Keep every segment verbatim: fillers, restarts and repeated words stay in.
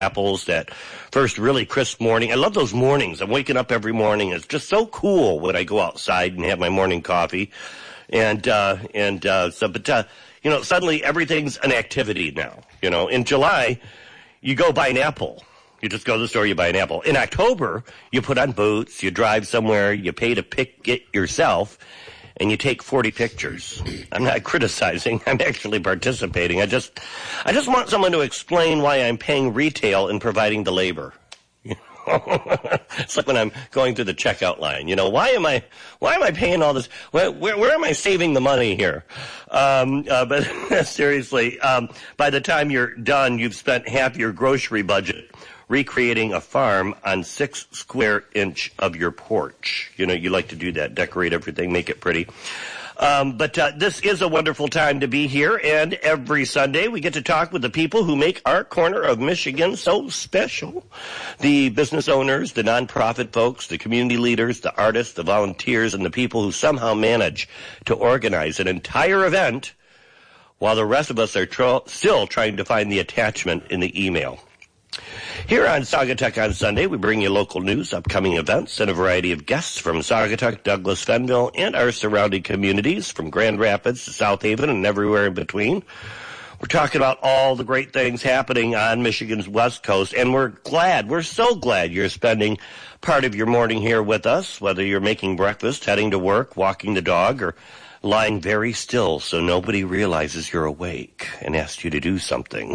apples, that first really crisp morning. I love those mornings. I'm waking up every morning. It's just so cool when I go outside and have my morning coffee. And, uh, and, uh, so, but, uh, you know, suddenly everything's an activity now. You know, in July, you go buy an apple. You just go to the store, you buy an apple. In October, you put on boots, you drive somewhere, you pay to pick it yourself, and you take forty pictures. I'm not criticizing. I'm actually participating. I just, I just want someone to explain why I'm paying retail and providing the labor. You know? It's like when I'm going through the checkout line. You know, why am I, why am I paying all this? Where, where, where am I saving the money here? Um, uh, but seriously, um, by the time you're done, you've spent half your grocery budget recreating a farm on six square inch of your porch. You know, you like to do that, decorate everything, make it pretty. Um, but uh, this is a wonderful time to be here, and every Sunday we get to talk with the people who make our corner of Michigan so special. The business owners, the nonprofit folks, the community leaders, the artists, the volunteers, and the people who somehow manage to organize an entire event while the rest of us are tr- still trying to find the attachment in the email. Here on Saugatuck on Sunday, we bring you local news, upcoming events, and a variety of guests from Saugatuck, Douglas, Fenville, and our surrounding communities, from Grand Rapids to South Haven and everywhere in between. We're talking about all the great things happening on Michigan's West Coast, and we're glad, we're so glad you're spending part of your morning here with us, whether you're making breakfast, heading to work, walking the dog, or lying very still so nobody realizes you're awake and asks you to do something.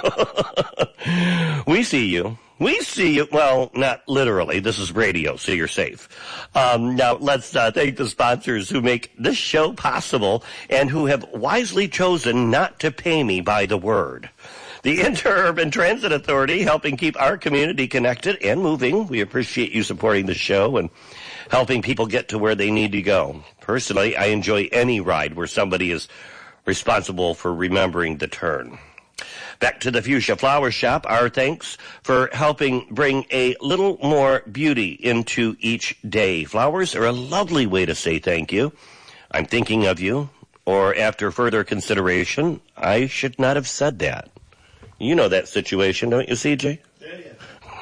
We see you. We see you. Well, not literally. This is radio, so you're safe. Um, now, let's uh, thank the sponsors who make this show possible and who have wisely chosen not to pay me by the word. The Interurban Transit Authority, helping keep our community connected and moving. We appreciate you supporting the show and helping people get to where they need to go. Personally, I enjoy any ride where somebody is responsible for remembering the turn. Back to the Fuchsia Flower Shop, our thanks for helping bring a little more beauty into each day. Flowers are a lovely way to say thank you. I'm thinking of you, or after further consideration, I should not have said that. You know that situation, don't you, C J? Yeah, yeah.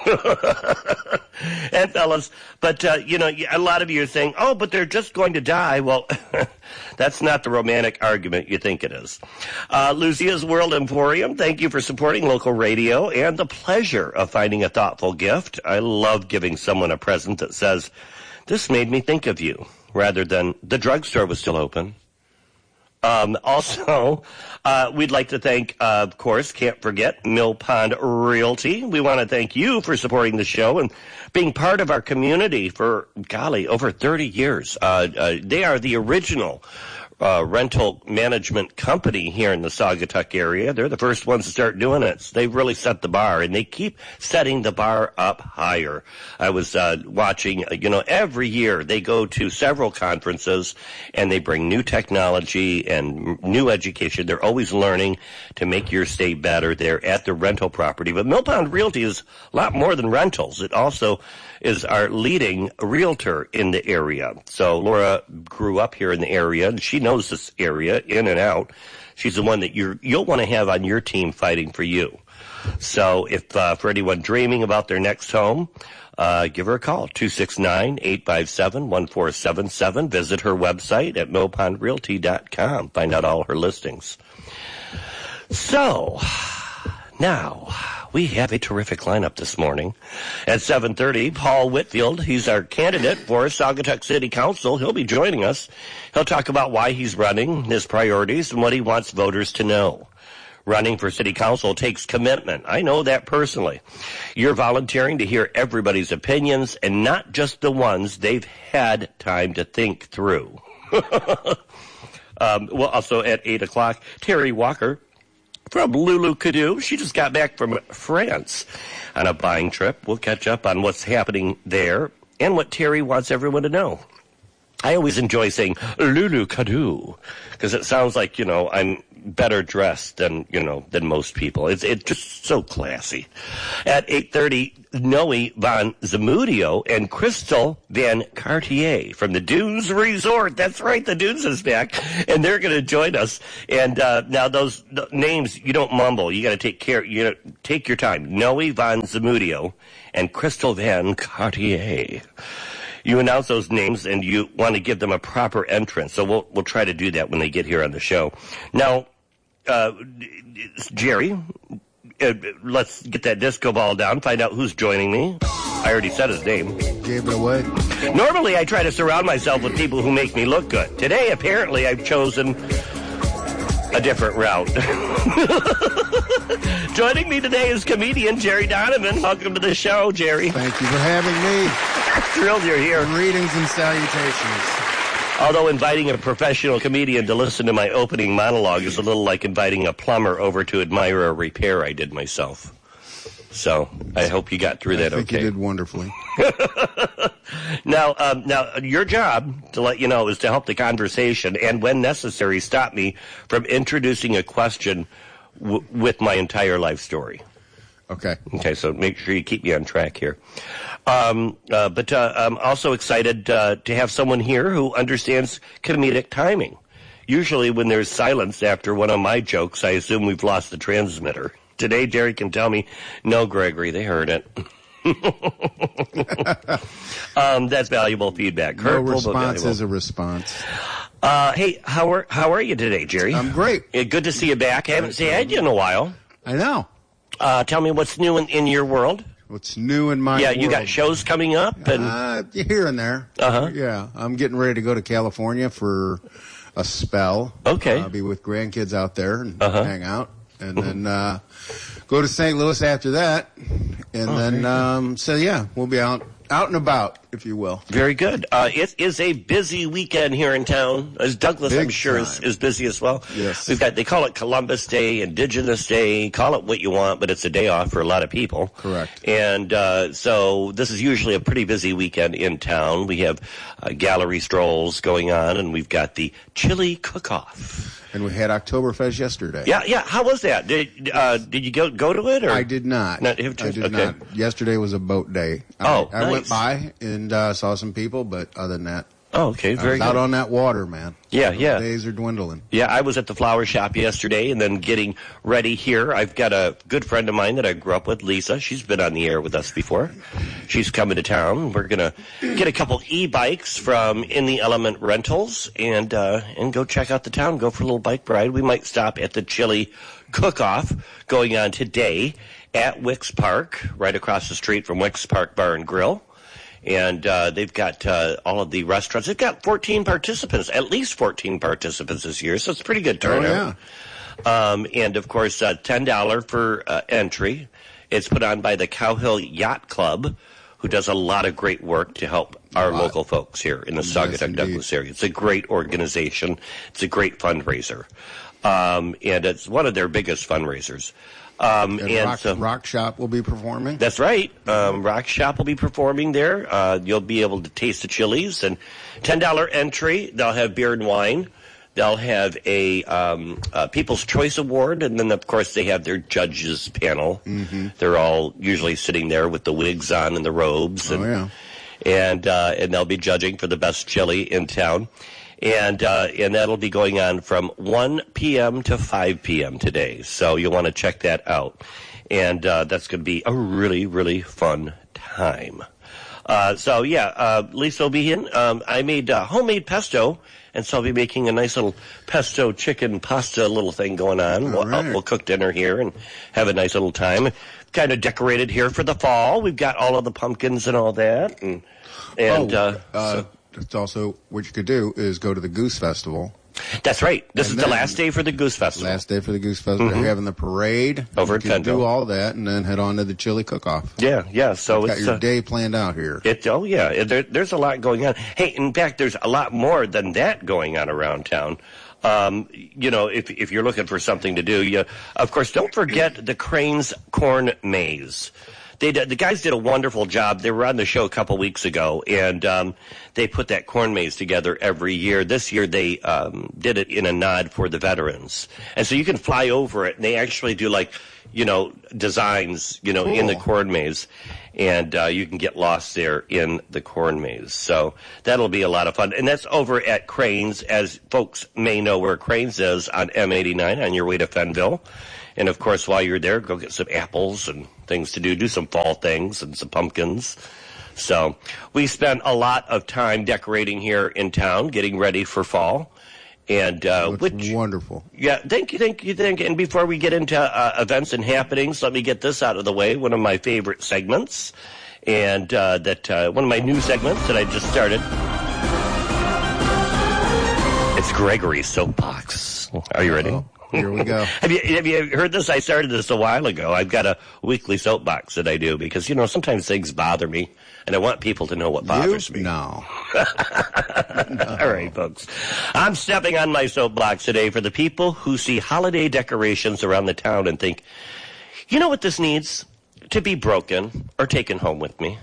And fellas, but uh, you know, a lot of you are saying, oh, but they're just going to die. Well, that's not the romantic argument you think it is. Uh, Lucia's World Emporium, thank you for supporting local radio and the pleasure of finding a thoughtful gift. I love giving someone a present that says, this made me think of you, rather than the drugstore was still open. Um, also, uh, we'd like to thank, uh, of course, can't forget, Mill Pond Realty. We want to thank you for supporting the show and being part of our community for, golly, over thirty years. Uh, uh, they are the original uh, rental management company here in the Saugatuck area. They're the first ones to start doing it. So they've really set the bar, and they keep setting the bar up higher. I was uh, watching, you know, every year they go to several conferences, and they bring new technology and new education. They're always learning to make your stay better there at the rental property. But Mill Pond Realty is a lot more than rentals. It also is our leading realtor in the area. So Laura grew up here in the area, and she knows this area in and out. She's the one that you're, you'll want to have on your team fighting for you. So if uh, for anyone dreaming about their next home, uh, give her a call, two six nine, eight five seven, one four seven seven. Visit her website at mill pond realty dot com. Find out all her listings. So now we have a terrific lineup this morning. At seven thirty, Paul Whitfield, he's our candidate for Saugatuck City Council. He'll be joining us. He'll talk about why he's running, his priorities, and what he wants voters to know. Running for City Council takes commitment. I know that personally. You're volunteering to hear everybody's opinions and not just the ones they've had time to think through. um, well, also at eight o'clock, Terry Walker from Lulu Cadou. She just got back from France on a buying trip. We'll catch up on what's happening there and what Terry wants everyone to know. I always enjoy saying Lulu Cadou because it sounds like, you know, I'm better dressed than, you know, than most people. It's it's just so classy. At eight thirty, Noe Van Zamudio and Crystal Van Cartier from the Dunes Resort. That's right, the Dunes is back, and they're going to join us. And uh, now those th- names, you don't mumble. You got to take care. You know, take your time. Noe Van Zamudio and Crystal Van Cartier. You announce those names, and you want to give them a proper entrance. So we'll we'll try to do that when they get here on the show. Now, uh, Jerry, uh, let's get that disco ball down, find out who's joining me. I already said his name. Gave it away. Normally, I try to surround myself with people who make me look good. Today, apparently, I've chosen a different route. Joining me today is comedian Jerry Donovan. Welcome to the show, Jerry. Thank you for having me. Thrilled you're here. Greetings and salutations. Although inviting a professional comedian to listen to my opening monologue is a little like inviting a plumber over to admire a repair I did myself. So I hope you got through that I think okay. you did wonderfully. Now, um, now, your job, to let you know, is to help the conversation and, when necessary, stop me from introducing a question w- with my entire life story. Okay. Okay, so make sure you keep me on track here. Um, uh, but uh, I'm also excited uh, to have someone here who understands comedic timing. Usually when there's silence after one of my jokes, I assume we've lost the transmitter. Today, Jerry can tell me, no, Gregory, they heard it. um, that's valuable feedback. No response is a response. Uh, hey, how are how are you today, Jerry? I'm great. Uh, good to see you back. I haven't seen you in a while. I know. Uh, tell me what's new in, in your world. What's new in my yeah, world? you got shows coming up? And uh, here and there. Uh-huh. Yeah, I'm getting ready to go to California for a spell. Okay. I'll be with grandkids out there and uh-huh. hang out. And then uh, go to Saint Louis after that. And oh, then, um, so yeah, we'll be out out and about, if you will. Very good. Uh, it is a busy weekend here in town. As Douglas, Big I'm sure, is, is busy as well. Yes. We've got, they call it Columbus Day, Indigenous Day, call it what you want, but it's a day off for a lot of people. Correct. And uh, so this is usually a pretty busy weekend in town. We have uh, gallery strolls going on, and we've got the chili cook-off. And we had Oktoberfest yesterday. Yeah, yeah. How was that? Did uh, did you go go to it? Or? I did not. Not have to? I did okay. not. Yesterday was a boat day. Oh, I, I nice. went by and uh, saw some people, but other than that, oh, okay, very I was good. out on that water, man. Yeah, Those yeah. days are dwindling. Yeah, I was at the flower shop yesterday and then getting ready here. I've got a good friend of mine that I grew up with, Lisa. She's been on the air with us before. She's coming to town. We're going to get a couple e-bikes from In the Element Rentals and uh, and go check out the town, go for a little bike ride. We might stop at the Chili Cook-Off going on today at Wicks Park, right across the street from Wicks Park Bar and Grill. And uh, they've got uh, all of the restaurants. They've got fourteen participants, at least fourteen participants this year, so it's a pretty good turnout. Oh, yeah. Um, and, of course, uh, ten dollars for uh, entry. It's put on by the Cowhill Yacht Club, who does a lot of great work to help our local folks here in the Saugatuck yes, Douglas area. It's a great organization. It's a great fundraiser. Um, and it's one of their biggest fundraisers. Um, and and Rock, so, Rock Shop will be performing. That's right. Um, Rock Shop will be performing there. Uh, you'll be able to taste the chilies and ten dollars entry. They'll have beer and wine. They'll have a, um, a People's Choice Award, and then of course they have their judges panel. Mm-hmm. They're all usually sitting there with the wigs on and the robes, and oh, yeah. and uh, and they'll be judging for the best chili in town. And uh, and that'll be going on from one p.m. to five p.m. today. So you'll want to check that out. And uh, that's going to be a really, really fun time. Uh, so, yeah, uh, Lisa will be in. Um, I made uh, homemade pesto, and so I'll be making a nice little pesto chicken pasta little thing going on. We'll, right. uh, we'll cook dinner here and have a nice little time. Kind of decorated here for the fall. We've got all of the pumpkins and all that. And, and oh, uh, uh, so. It's also, what you could do is go to the Goose Festival. That's right. This and is the last day for the Goose Festival. Last day for the Goose Festival. Mm-hmm. They're having the parade. Over you at can Kendall. do all that and then head on to the chili cook-off. Yeah, yeah. So You've it's got your uh, day planned out here. It, oh, yeah. There, there's a lot going on. Hey, in fact, there's a lot more than that going on around town. Um, you know, if if you're looking for something to do, you, of course, don't forget the Crane's Corn Maze. they did, the guys did a wonderful job. They were on the show a couple weeks ago, and um, they put that corn maze together every year. This year they um, did it in a nod for the veterans, and so you can fly over it, and they actually do like, you know, designs, you know, cool. in the corn maze, and uh, you can get lost there in the corn maze. So that'll be a lot of fun, and that's over at Cranes, as folks may know where Cranes is on M eighty-nine on your way to Fenville. And, of course, while you're there, go get some apples and things to do. Do some fall things and some pumpkins. So we spent a lot of time decorating here in town, getting ready for fall. And uh, which wonderful. Yeah, thank you, thank you, thank you. And before we get into uh, events and happenings, let me get this out of the way. One of my favorite segments, and uh, that uh, one of my new segments that I just started. It's Gregory's Soapbox. Are you ready? Uh-oh. Here we go. have you have you heard this? I started this a while ago. I've got a weekly soapbox that I do because, you know, sometimes things bother me, and I want people to know what bothers you? me. No. no. All right, folks. I'm stepping on my soapbox today for the people who see holiday decorations around the town and think, you know what this needs? To be broken or taken home with me.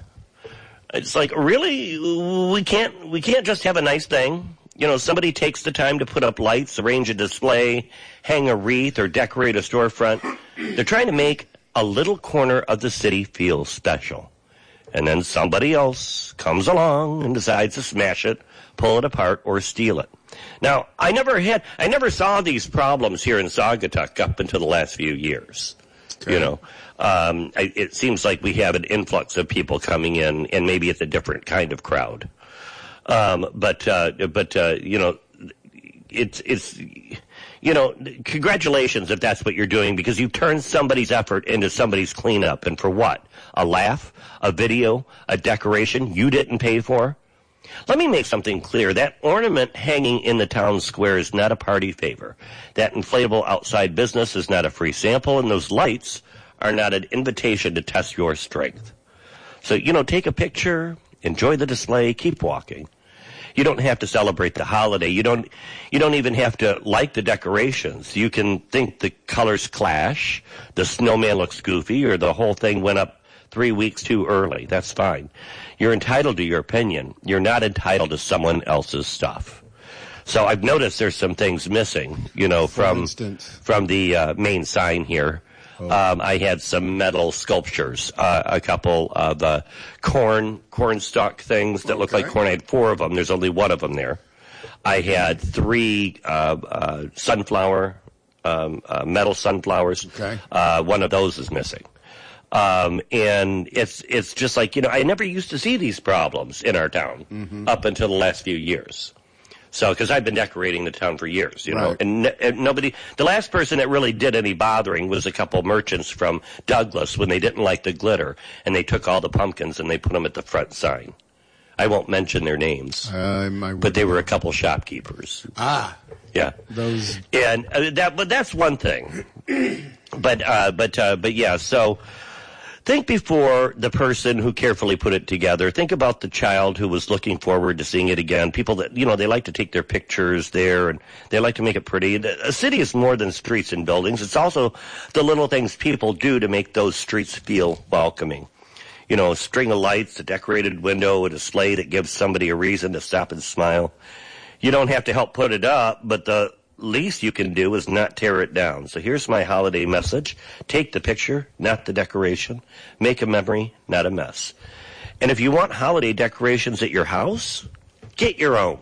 It's like, really? We can't, we can't just have a nice thing? You know, somebody takes the time to put up lights, arrange a display, hang a wreath, or decorate a storefront. They're trying to make a little corner of the city feel special. And then somebody else comes along and decides to smash it, pull it apart, or steal it. Now, I never had, I never saw these problems here in Saugatuck up until the last few years. Okay. You know, um, I, it seems like we have an influx of people coming in, and maybe it's a different kind of crowd. Um, but, uh, but, uh, you know, it's, it's, you know, congratulations if that's what you're doing, because you've turned somebody's effort into somebody's cleanup. And for what? A laugh, a video, a decoration you didn't pay for? Let me make something clear. That ornament hanging in the town square is not a party favor. That inflatable outside business is not a free sample, and those lights are not an invitation to test your strength. So, you know, take a picture, enjoy the display, keep walking. You don't have to celebrate the holiday. You don't, you don't even have to like the decorations. You can think the colors clash, the snowman looks goofy, or the whole thing went up three weeks too early. That's fine. You're entitled to your opinion. You're not entitled to someone else's stuff. So I've noticed there's some things missing, you know, from, from the uh, main sign here. Um, I had some metal sculptures, uh, a couple of uh, corn corn stalk things that okay. look like corn. I had four of them. There's only one of them there. I had three uh, uh, sunflower, um, uh, metal sunflowers. Okay. Uh, one of those is missing. Um, and it's it's just like, you know, I never used to see these problems in our town mm-hmm. up until the last few years. So, because I've been decorating the town for years, you know, right. and, and nobody, the last person that really did any bothering was a couple merchants from Douglas when they didn't like the glitter, and they took all the pumpkins and they put them at the front sign. I won't mention their names, uh, but they were a couple shopkeepers. Ah, yeah, those, and uh, that, but that's one thing. but, uh, but, uh, but yeah, so. Think before the person who carefully put it together. Think about the child who was looking forward to seeing it again. People that, you know, they like to take their pictures there, and they like to make it pretty. A city is more than streets and buildings. It's also the little things people do to make those streets feel welcoming. You know, a string of lights, a decorated window, a display that gives somebody a reason to stop and smile. You don't have to help put it up, but the least you can do is not tear it down. So here's my holiday message. Take the picture, not the decoration. Make a memory, not a mess. And if you want holiday decorations at your house, get your own.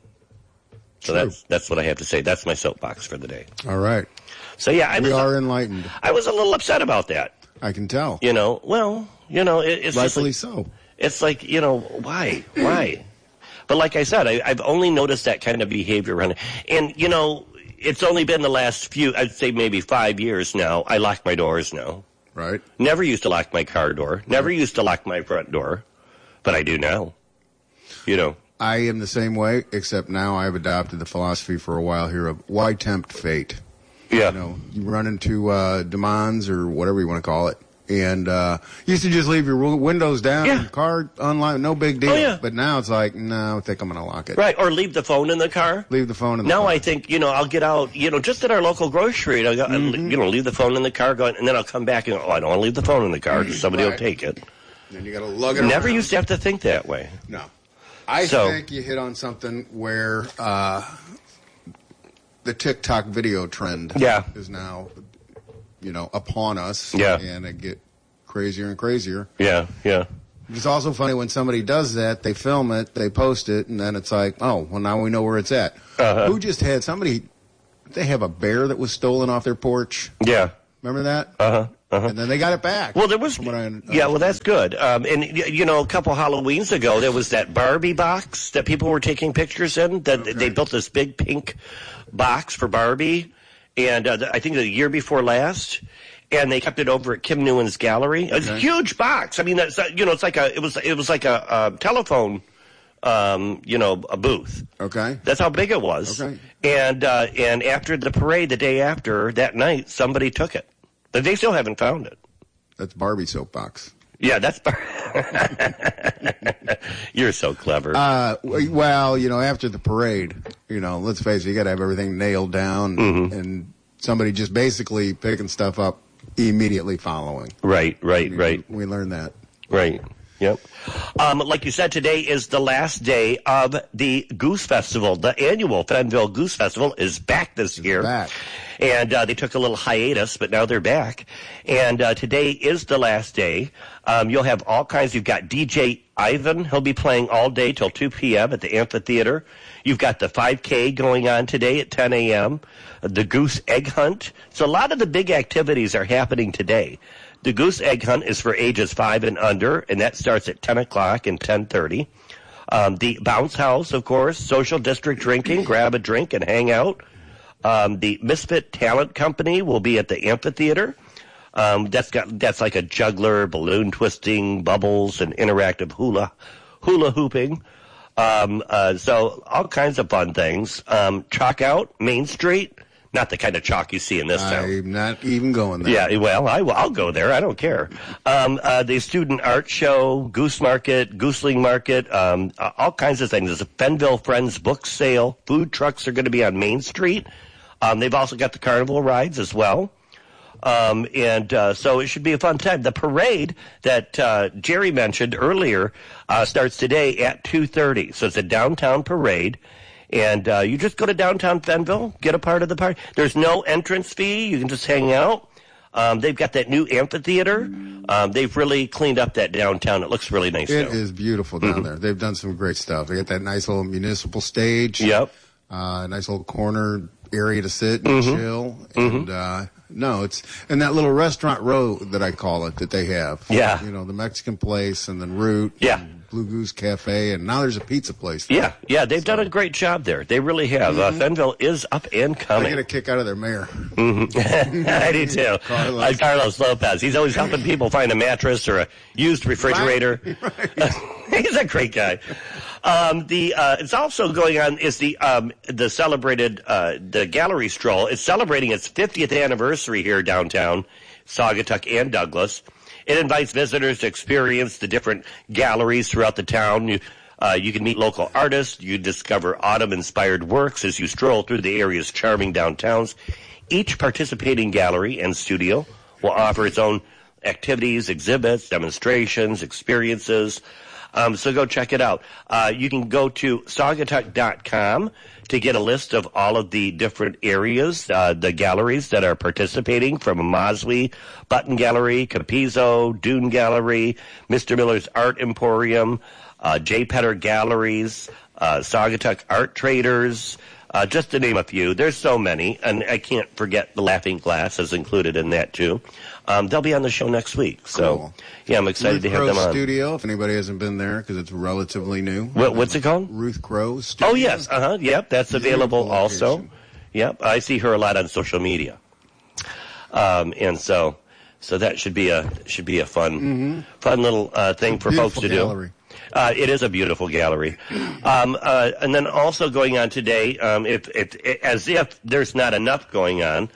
So True. that's that's what I have to say. That's my soapbox for the day. All right. So yeah, I we was, are enlightened. I was a little upset about that. I can tell. You know, well, you know, it, it's rightfully just like, so. It's like, you know, why, why? But like I said, I, I've only noticed that kind of behavior around it. And, you know, it's only been the last few, I'd say maybe five years now. I lock my doors now. Right. Never used to lock my car door. Never right. used to lock my front door. But I do now. You know. I am the same way, except now I've adopted the philosophy for a while here of why tempt fate? Yeah. You know, you run into uh, demands or whatever you want to call it, And uh, you used to just leave your windows down, Yeah. car online, no big deal. Oh, yeah. But now it's like, no, I think I'm going to lock it. Right, or leave the phone in the car. Leave the phone in the Now car. I think, you know, I'll get out, you know, just at our local grocery, I'll go, Mm-hmm. you know, leave the phone in the car, go, and then I'll come back and go, oh, I don't want to leave the phone in the car because somebody will Right. take it. Then you got to lug it Never around. used to have to think that way. No. I So- think you hit on something where uh, the TikTok video trend Yeah. is now, you know, upon us. Yeah. And it get crazier and crazier. Yeah, yeah. It's also funny when somebody does that, they film it, they post it, and then it's like, oh, well, now we know where it's at. Uh-huh. Who just had somebody, they have a bear that was stolen off their porch. Yeah. Remember that? Uh-huh. Uh-huh. And then they got it back. Well, there was, from what I yeah, well, that's good. Um, and, y- you know, a couple Halloweens ago, there was that Barbie box that people were taking pictures in. That Okay. They built this big pink box for Barbie, and uh, I think the year before last, and they kept it over at Kim Newman's gallery. It's a Okay. huge box. I mean, that's, uh, you know, it's like a, it was, it was like a, a telephone, um, you know, a booth. Okay. That's how big it was. Okay. And, uh, and after the parade, the day after, that night, somebody took it. But they still haven't found it. That's Barbie soapbox. Yeah, that's. You're so clever. Uh, w- well, you know, after the parade, you know, let's face it, you got to have everything nailed down, Mm-hmm. and somebody just basically picking stuff up immediately following. right, right, right, We learned that. right. Yep. Um, like you said, today is the last day of the Goose Festival. The annual Fenville Goose Festival is back this year. back. And uh, they took a little hiatus, but now they're back. And uh, today is the last day. Um, you'll have all kinds. You've got D J Ivan. He'll be playing all day till two p.m. at the amphitheater. You've got the five K going on today at ten a.m., the Goose Egg Hunt. So a lot of the big activities are happening today. The Goose Egg Hunt is for ages five and under, and that starts at ten o'clock and ten thirty. Um, the Bounce House, of course, social district drinking, grab a drink and hang out. Um, the Misfit Talent Company will be at the amphitheater. Um, that's got that's like a juggler, balloon twisting, bubbles, and interactive hula hula hooping. Um, uh, so all kinds of fun things. Um, chalk out Main Street, not the kind of chalk you see in this town. I'm not even going there. Yeah, well, I, I'll go there. I don't care. Um, uh, the student art show, Goose Market, Gooseling Market, um, uh, all kinds of things. There's a Fenville Friends book sale. Food trucks are going to be on Main Street. Um, they've also got the carnival rides as well. Um, and uh, so it should be a fun time. The parade that uh, Jerry mentioned earlier uh, starts today at two thirty. So it's a downtown parade. And uh, you just go to downtown Fenville, get a part of the party. There's no entrance fee. You can just hang out. Um, they've got that new amphitheater. Um, they've really cleaned up that downtown. It looks really nice It now. is beautiful down there. They've done some great stuff. They got that nice little municipal stage. Yep. Uh, nice little corner area to sit and Mm-hmm. chill. And, uh, no, it's, and that little restaurant row that I call it that they have. Yeah. You know, the Mexican place and then Root. Yeah. And Blue Goose Cafe. And now there's a pizza place. Yeah, yeah, they've done a great job there. They really have. Uh, Fenville is up and I coming. get a kick out of their mayor. I do too. Carlos. Uh, Carlos Lopez. He's always helping people find a mattress or a used refrigerator. He's a great guy. Um, the uh, it's also going on is the um, the celebrated uh, the gallery stroll. It's celebrating its fiftieth anniversary here downtown Saugatuck and Douglas. It invites visitors to experience the different galleries throughout the town. You, uh, you can meet local artists. You discover autumn-inspired works as you stroll through the area's charming downtowns. Each participating gallery and studio will offer its own activities, exhibits, demonstrations, experiences. Um, so go check it out. Uh, you can go to saugatuck dot com to get a list of all of the different areas, uh, the galleries that are participating, from Mosley Button Gallery, Capizzo, Dune Gallery, Mister Miller's Art Emporium, uh, J. Petter Galleries, uh, Saugatuck Art Traders, uh, just to name a few. There's so many, and I can't forget the Laughing Glass is included in that too. Um, they'll be on the show next week. So, Cool. yeah, I'm excited Ruth to have Crow them on. Studio, if anybody hasn't been there, because it's relatively new. What, what's it called? Ruth Crow Studio. Oh, yes. Uh-huh. Yep, that's available Beautiful also. location. Yep, I see her a lot on social media. Um, and so so that should be a should be a fun fun little uh, thing for folks to Beautiful gallery. do. Uh, it is a beautiful gallery. Um, uh, and then also going on today, um, if, if, as if there's not enough going on,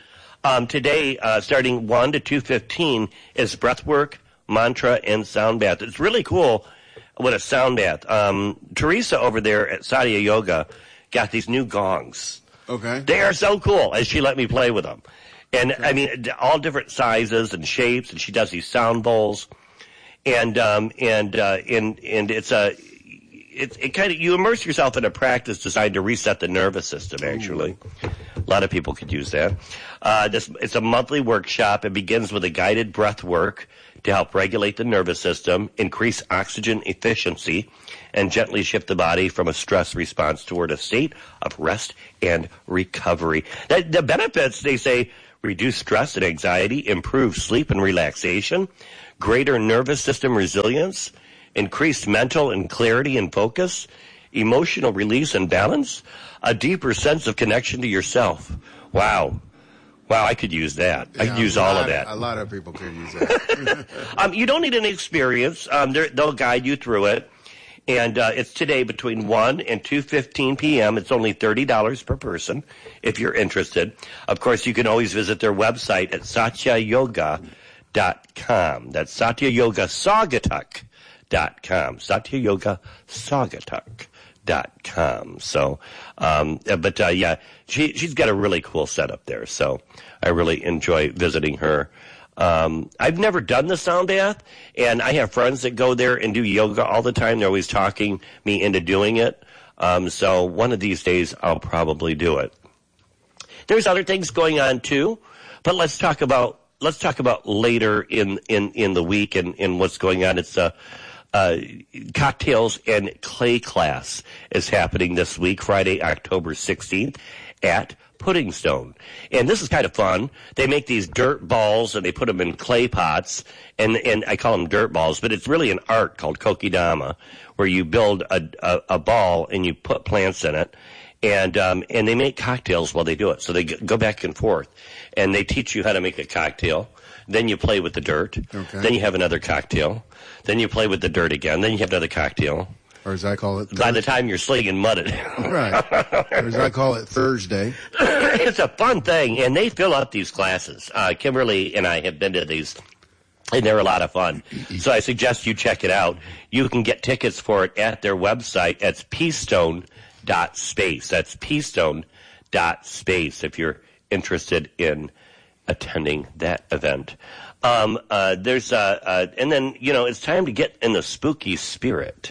Um, today, uh, starting one to two fifteen, is breathwork, mantra, and sound bath. It's really cool with a sound bath. Um, Teresa over there at Satya Yoga got these new gongs. Okay. They are so cool, as she let me play with them. And, okay. I mean, all different sizes and shapes, and she does these sound bowls. And, um, and, uh, and, and it's a, it, it kind of, you immerse yourself in a practice designed to reset the nervous system, actually. Ooh. A lot of people could use that. Uh, this, it's a monthly workshop. It begins with a guided breath work to help regulate the nervous system, increase oxygen efficiency, and gently shift the body from a stress response toward a state of rest and recovery. The, the benefits, they say, reduce stress and anxiety, improve sleep and relaxation, greater nervous system resilience, increased mental and clarity and focus, emotional release and balance, a deeper sense of connection to yourself. Wow. Wow, I could use that. Yeah, I could use all of that. A lot of people could use that. um, you don't need any experience. Um, they'll guide you through it. And uh, it's today between one and two fifteen p.m. It's only thirty dollars per person if you're interested. Of course, you can always visit their website at satya yoga dot com. That's satya yoga saugatuck dot com. satya yoga saugatuck dot com. So, um, but uh, yeah, she, she's got a really cool setup there. So I really enjoy visiting her. Um, I've never done the sound bath, and I have friends that go there and do yoga all the time. They're always talking me into doing it. Um, so one of these days I'll probably do it. There's other things going on too, but let's talk about let's talk about later in in, in the week and, and what's going on. It's a uh, cocktails and clay class is happening this week, Friday, October sixteenth at Pudding Stone. And this is kind of fun. They make these dirt balls and they put them in clay pots, and and I call them dirt balls, but it's really an art called Kokidama, where you build a a, a ball and you put plants in it, and um, and they make cocktails while they do it. So they go back and forth, and they teach you how to make a cocktail. Then you play with the dirt. Okay. Then you have another cocktail. Then you play with the dirt again. Then you have another cocktail. Or as I call it, Thursday. By the time you're slinging mud it. Right. Or as I call it, Thursday. It's a fun thing, and they fill up these classes. Uh, Kimberly and I have been to these, and they're a lot of fun. So I suggest you check it out. You can get tickets for it at their website. It's peastone dot space. That's peastone dot space if you're interested in attending that event. Um, uh, there's, uh, uh, and then, you know, it's time to get in the spooky spirit.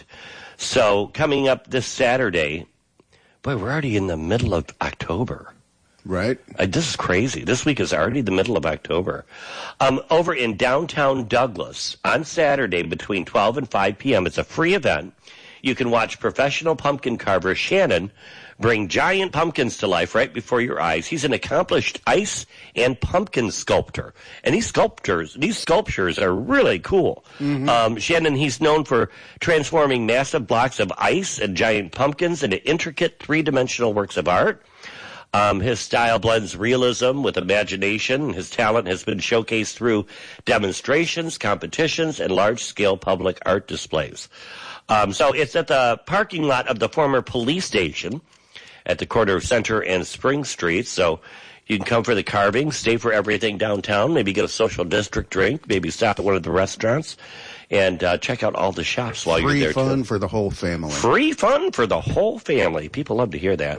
So coming up this Saturday, boy, we're already in the middle of October. Right. Uh, this is crazy. This week is already the middle of October. Um, over in downtown Douglas on Saturday between twelve and five p.m., it's a free event. You can watch professional pumpkin carver Shannon bring giant pumpkins to life right before your eyes. He's an accomplished ice and pumpkin sculptor. And these sculptures, these sculptures are really cool. Mm-hmm. Um, Shannon, he's known for transforming massive blocks of ice and giant pumpkins into intricate three-dimensional works of art. Um, his style blends realism with imagination. His talent has been showcased through demonstrations, competitions, and large-scale public art displays. Um, so it's at the parking lot of the former police station at the corner of Center and Spring Street. So you can come for the carving, stay for everything downtown, maybe get a social district drink, maybe stop at one of the restaurants, and uh, check out all the shops while Free you're there. Free fun too. for the whole family. Free fun for the whole family. People love to hear that.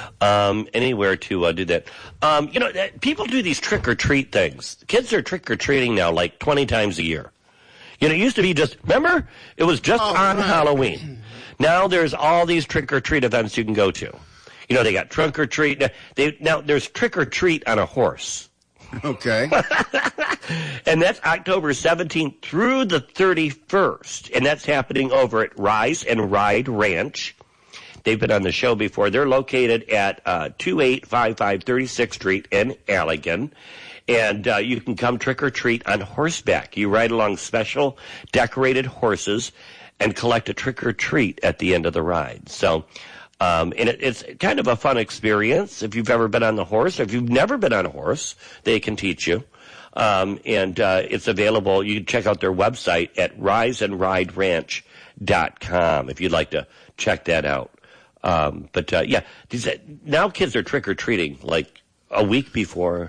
Um, anywhere to uh, do that. Um, you know, people do these trick-or-treat things. Kids are trick-or-treating now like twenty times a year. You know, it used to be just, remember? It was just oh, on right. Halloween. Now there's all these trick-or-treat events you can go to. You know, they got trunk-or-treat. They, now there's trick-or-treat on a horse. Okay. And that's October seventeenth through the thirty-first. And that's happening over at Rise and Ride Ranch. They've been on the show before. They're located at uh, two eight five five thirty-sixth Street in Allegan. And uh, you can come trick-or-treat on horseback. You ride along special decorated horses and collect a trick-or-treat at the end of the ride. So, um, and it, it's kind of a fun experience. If you've ever been on the horse, or if you've never been on a horse, they can teach you. Um, and uh, it's available. You can check out their website at rise and ride ranch dot com if you'd like to check that out. Um, but, uh, yeah, these, now kids are trick-or-treating like a week before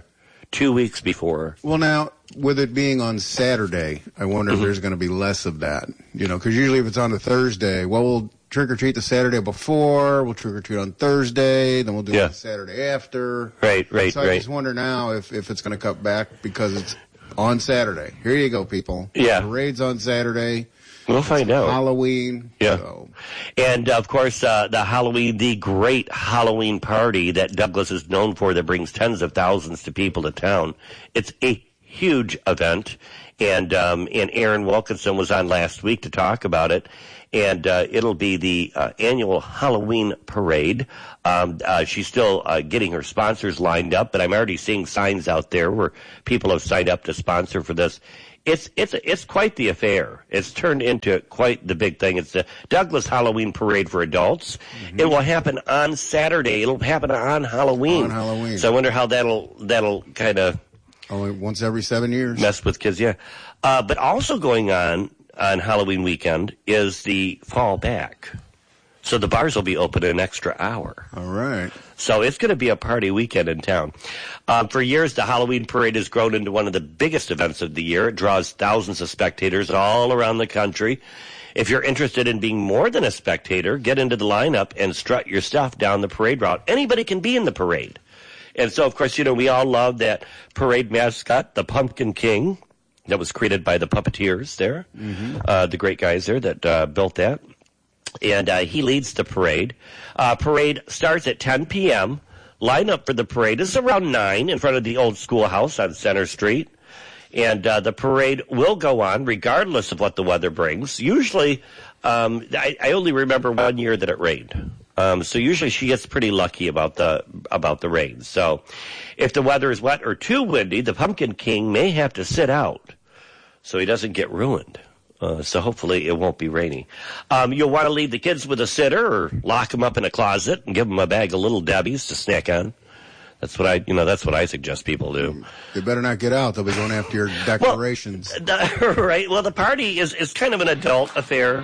two weeks before. Well, now, with it being on Saturday, I wonder mm-hmm. if there's going to be less of that. You know, because usually if it's on a Thursday, well, we'll trick-or-treat the Saturday before, we'll trick-or-treat on Thursday, then we'll do yeah. it the Saturday after. Right, right, so I right. just wonder now if, if it's going to cut back because it's on Saturday. Here you go, people. Yeah. The parade's on Saturday. We'll find out. Halloween. Yeah. So. And, of course, uh, the Halloween, the great Halloween party that Douglas is known for that brings tens of thousands of people to town. It's a huge event. And, um, and Aaron Wilkinson was on last week to talk about it. And uh, it'll be the uh, annual Halloween parade. Um, uh, she's still uh, getting her sponsors lined up, but I'm already seeing signs out there where people have signed up to sponsor for this. It's it's it's quite the affair. It's turned into quite the big thing. It's the Douglas Halloween Parade for adults. Mm-hmm. It will happen on Saturday. It'll happen on Halloween. On Halloween. So I wonder how that'll that'll kind of only once every seven years mess with kids. Yeah, uh, but also going on. On Halloween weekend is the fall back. So the bars will be open an extra hour. All right. So it's going to be a party weekend in town. Um, for years, the Halloween parade has grown into one of the biggest events of the year. It draws thousands of spectators all around the country. If you're interested in being more than a spectator, get into the lineup and strut your stuff down the parade route. Anybody can be in the parade. And so, of course, you know, we all love that parade mascot, the Pumpkin King. That was created by the puppeteers there, mm-hmm. uh, the great guys there that uh, built that. And uh, he leads the parade. Uh, parade starts at ten p.m. Line up for the parade is around nine in front of the old schoolhouse on Center Street. And uh, the parade will go on regardless of what the weather brings. Usually, um, I, I only remember one year that it rained. Um, so usually she gets pretty lucky about the about the rain. So if the weather is wet or too windy, the Pumpkin King may have to sit out so he doesn't get ruined. Uh, so hopefully it won't be rainy. Um, you'll want to leave the kids with a sitter or lock them up in a closet and give them a bag of Little Debbie's to snack on. That's what I, you know, that's what I suggest people do. They better not get out. They'll be going after your decorations. Well, the, right. Well, the party is, is kind of an adult affair.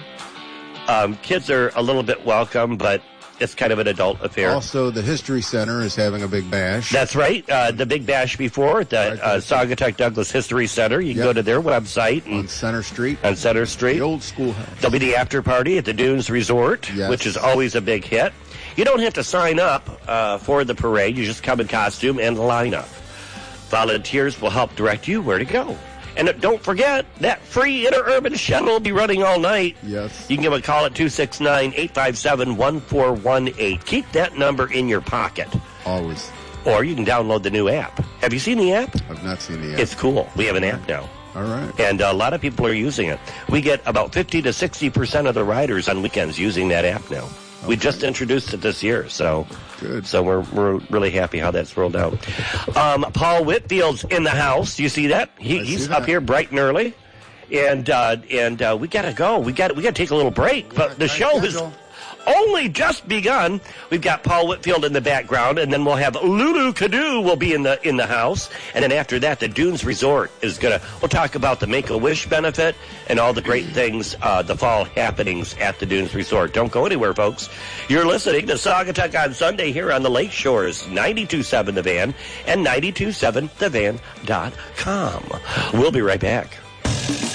Um, kids are a little bit welcome, but it's kind of an adult affair. Also, the History Center is having a big bash. That's right. Uh, the big bash before at the right, uh, Saugatuck Douglas History Center. You can yep. go to their website. And on Center Street. On Center Street. The old schoolhouse. There'll be the after party at the Dunes Resort, yes. which is always a big hit. You don't have to sign up uh, for the parade. You just come in costume and line up. Volunteers will help direct you where to go. And don't forget, that free interurban shuttle will be running all night. Yes. You can give a call at two six nine, eight five seven, one four one eight. Keep that number in your pocket. Always. Or you can download the new app. Have you seen the app? I've not seen the app. It's cool. We have an app now. All right. And a lot of people are using it. We get about fifty to sixty percent of the riders on weekends using that app now. Okay. We just introduced it this year, so good. So we're we're really happy how that's rolled out. Um, Paul Whitfield's in the house. Do you see that? He, he's that. up here bright and early, and uh, and uh, we gotta go. We got we gotta take a little break. But the show is only just begun. We've got Paul Whitfield in the background, and then we'll have Lulu Cadu will be in the in the house, and then after that, the Dunes Resort is gonna. We'll talk about the Make-A-Wish benefit and all the great things, uh, the fall happenings at the Dunes Resort. Don't go anywhere, folks. You're listening to Saugatuck on Sunday here on the Lake Shores, ninety-two point seven The Van and ninety-two point seven the van dot com. We'll be right back.